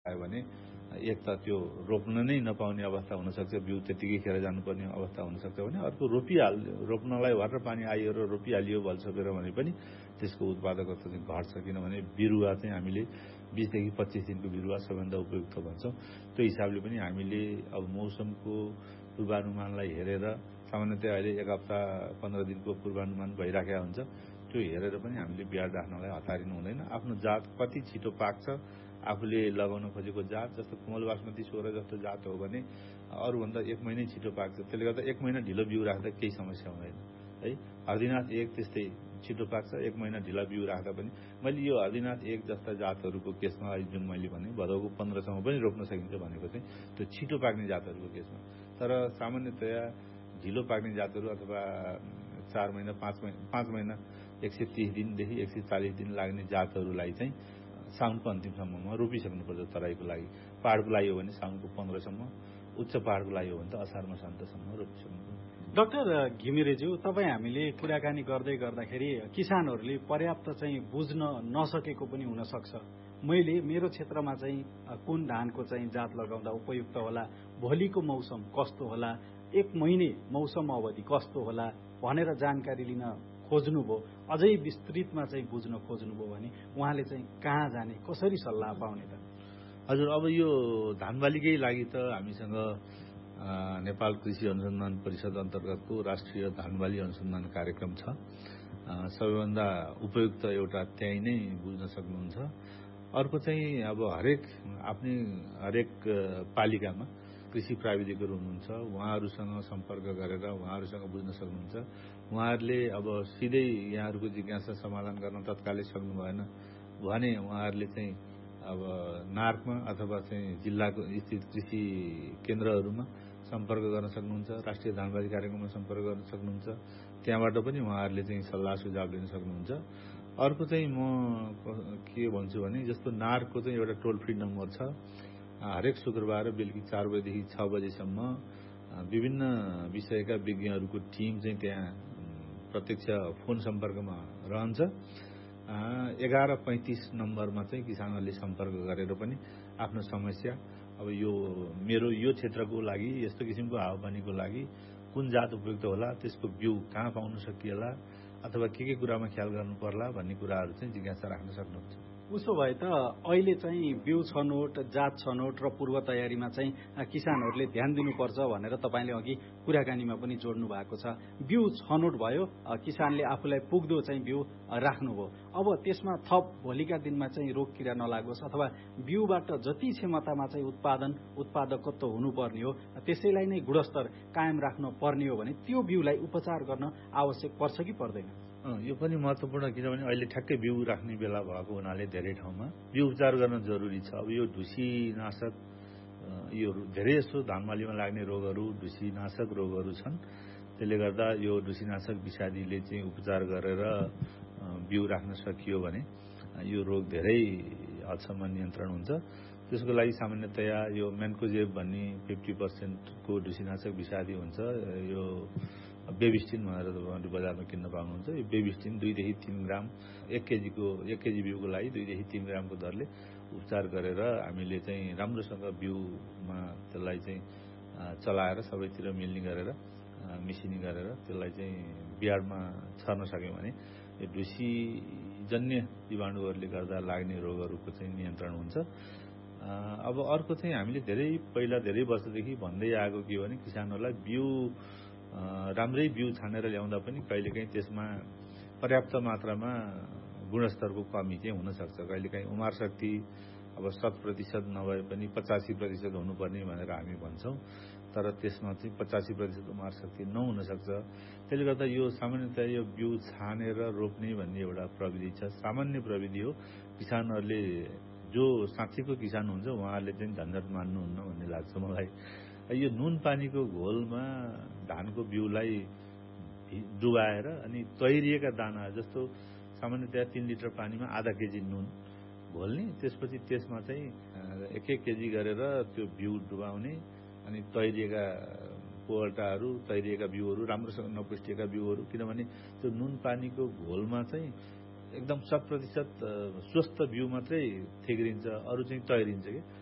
खायो भने एक त त्यो रोप्न नै नपाउने अवस्था हुनसक्छ, बिउ त्यतिकै खेर जानुपर्ने अवस्था हुनसक्छ भने अर्को रोप्नलाई भएर पानी आइयो र रोपिहालियो भलसकेर भने पनि त्यसको उत्पादकता चाहिँ घट्छ। किनभने बिरुवा चाहिँ हामीले 20 देखि 25 दिनको बिरुवा सबैभन्दा उपयुक्त भन्छौँ। त्यो हिसाबले पनि हामीले अब मौसमको पूर्वानुमानलाई हेरेर सामान्यतया अहिले 1 हप्ता 15 दिनको पूर्वानुमान भइराखेको हुन्छ। त्यो हेरेर पनि हामीले बियाड राख्नलाई हतारिनु हुँदैन। आफ्नो जात कति छिटो पाक्छ, आफूले लगाउन खोजेको जात, जस्तो कोमल बासमती 16 जस्तो जात हो भने अरूभन्दा 1 महिनै छिटो पाक्छ। त्यसले गर्दा 1 महिना ढिलो बिउ राख्दा केही समस्या हुँदैन है। हर्दीनाथ 1 त्यस्तै छिटो पाक्छ, 1 महिना ढिला बिउ राख्दा पनि। मैले यो हर्दीनाथ 1 जस्ता जातहरूको केसमा जुन मैले भने भदौको 15 सम्म पनि रोप्न सकिन्छ भनेको चाहिँ त्यो छिटो पाक्ने जातहरूको केसमा। तर सामान्यतया ढिलो पाक्ने जातहरू अथवा 4 महिना 5 महिना 130 दिनदेखि 140 दिन लाग्ने जातहरूलाई चाहिँ साउनको अन्तिमसम्ममा रोपिसक्नुपर्छ। तराईको लागि, पहाडको लागि हो भने साउनको 15 सम्म, उच्च पहाडको लागि हो भने त असार मसान्तसम्म रोपिसक्नुपर्छ। डाक्टर घिमिरेज्यू, तपाईँ हामीले कुराकानी गर्दै गर्दाखेरि किसानहरूले पर्याप्त चाहिँ बुझ्न नसकेको पनि हुन सक्छ। मैले मेरो क्षेत्रमा चाहिँ कुन धानको चाहिँ जात लगाउँदा उपयुक्त होला, भोलिको मौसम कस्तो होला, 1 महिने मौसम अवधि कस्तो होला भनेर जानकारी लिन खोज्नुभयो, अझै विस्तृतमा चाहिँ बुझ्न खोज्नुभयो भने उहाँले चाहिँ कहाँ जाने, कसरी सल्लाह पाउने त? हजुर, अब यो धानबालीकै लागि त हामीसँग नेपाल कृषि अनुसन्धान परिषद अन्तर्गतको राष्ट्रिय धानबाली अनुसन्धान कार्यक्रम छ। सबैभन्दा उपयुक्त एउटा त्यही नै बुझ्न सक्नुहुन्छ। अर्को चाहिँ अब हरेक पालिकामा कृषि प्राविधिकहरू हुनुहुन्छ, उहाँहरूसँग सम्पर्क गरेर उहाँहरूसँग बुझ्न सक्नुहुन्छ। उहाँहरूले अब सिधै यहाँहरूको जिज्ञासा समाधान गर्न तत्कालै सक्नु भएन भने उहाँहरूले चाहिँ अब नार्कमा अथवा चाहिँ जिल्लाको स्थित कृषि केन्द्रहरूमा सम्पर्क गर्न सक्नुहुन्छ, राष्ट्रिय धानबाली कार्यक्रममा सम्पर्क गर्न सक्नुहुन्छ। त्यहाँबाट पनि उहाँहरूले चाहिँ सल्लाह सुझाव लिन सक्नुहुन्छ। अर्को चाहिँ म के भन्छु भने जस्तो नार्कको चाहिँ एउटा टोल फ्री नम्बर छ। हरेक शुक्रबार बेलुकी 4 बजेदेखि 6 बजेसम्म विभिन्न विषयका विज्ञहरूको टिम चाहिँ त्यहाँ प्रत्यक्ष फोन सम्पर्कमा रहन्छ। 11:35 नम्बरमा चाहिँ किसानहरूले सम्पर्क गरेर पनि आफ्नो समस्या, अब यो मेरो यो क्षेत्रको लागि यस्तो किसिमको हावापानीको लागि कुन जात उपयुक्त होला, त्यसको बिउ कहाँ पाउन सकिएला अथवा के कुरामा ख्याल गर्नु पर्ला भन्ने कुराहरू चाहिँ जिज्ञासा राख्न सक्नुहुन्छ। उसो भए त अहिले चाहिँ बिउ छनौट, जात छनौट र पूर्व तयारीमा चाहिँ किसानहरूले ध्यान दिनुपर्छ भनेर तपाईँले अघि कुराकानीमा पनि जोड्नु भएको छ। बिउ छनौट भयो, किसानले आफूलाई पुग्दो चाहिँ बिउ राख्नुभयो, अब त्यसमा थप भोलिका दिनमा चाहिँ रोग किरा नलागोस् अथवा बिउबाट जति क्षमतामा चाहिँ उत्पादकत्व हुनुपर्ने हो त्यसैलाई नै गुणस्तर कायम राख्न पर्ने हो भने त्यो बिउलाई उपचार गर्न आवश्यक पर्छ कि पर्दैन? यो पनि महत्त्वपूर्ण, किनभने अहिले ठ्याक्कै बिउ राख्ने बेला भएको हुनाले धेरै ठाउँमा बिउ उपचार गर्न जरुरी छ। अब यो ढुसीनाशक, यो धेरै जसो धानबालीमा लाग्ने रोगहरू ढुसीनाशक रोगहरू छन्। त्यसले गर्दा यो ढुसीनाशक विषादीले चाहिँ उपचार गरेर बिउ राख्न सकियो भने यो रोग धेरै हदसम्म नियन्त्रण हुन्छ। त्यसको लागि सामान्यतया यो म्यान्कोजेब भन्ने 50% को ढुसीनाशक विषादी हुन्छ। यो बेबिस्टिन भनेर तपाईँहरूले बजारमा किन्न पाउनुहुन्छ। यो बेबिस्टिन 2 देखि 3 ग्राम 1 केजी बिउको लागि 2 देखि 3 ग्रामको दरले उपचार गरेर हामीले चाहिँ राम्रोसँग बिउमा त्यसलाई चाहिँ चलाएर सबैतिर मिल्ने गरेर मिसिनी गरेर त्यसलाई चाहिँ बियाडमा छर्न सक्यौँ भने यो ढुसीजन्य जीवाणुहरूले गर्दा लाग्ने रोगहरूको चाहिँ नियन्त्रण हुन्छ। अब अर्को चाहिँ हामीले धेरै वर्षदेखि भन्दै आएको के हो भने किसानहरूलाई राम्रै बिउ छानेर ल्याउँदा पनि कहिलेकाहीँ त्यसमा पर्याप्त मात्रामा गुणस्तरको कमी चाहिँ हुनसक्छ। कहिलेकाहीँ उमार शक्ति अब 100% नभए पनि 85% हुनुपर्ने भनेर हामी भन्छौँ, तर त्यसमा चाहिँ 85% उमार शक्ति नहुन सक्छ। त्यसले गर्दा यो सामान्यतया यो बिउ छानेर रोप्ने भन्ने एउटा प्रविधि छ, सामान्य प्रविधि हो। किसानहरूले जो साँच्चैको किसान हुन्छ उहाँहरूले चाहिँ झन्झट मान्नुहुन्न भन्ने लाग्छ मलाई। यो नुन पानीको घोलमा धानको बिउलाई डुबाएर अनि तैरिएका दाना जस्तो सामान्यतया 3 लिटर पानीमा आधा केजी नुन घोल्ने, त्यसपछि त्यसमा चाहिँ 1 केजी गरेर त्यो बिउ डुबाउने अनि तैरिएका पोल्टाहरू, तैरिएका बिउहरू, राम्रोसँग नपुष्टिएका बिउहरू, किनभने त्यो नुन पानीको घोलमा चाहिँ एकदम 100% स्वस्थ बिउ मात्रै थेग्रिन्छ, अरू चाहिँ तैरिन्छ कि